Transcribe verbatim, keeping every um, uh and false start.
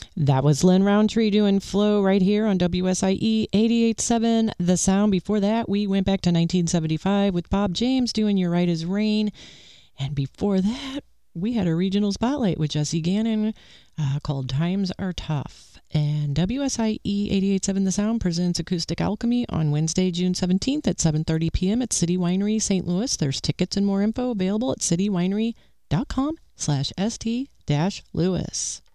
That was Lynn Roundtree doing Flow right here on W S I E eighty-eight point seven The Sound. Before that, we went back to nineteen seventy-five with Bob James doing You're Right as Rain. And before that, we had a regional spotlight with Jesse Gannon uh, called Times Are Tough. And W S I E eighty-eight point seven The Sound presents Acoustic Alchemy on Wednesday, June seventeenth at seven thirty p.m. at City Winery, Saint Louis. There's tickets and more info available at citywinery.com slash st dash Louis.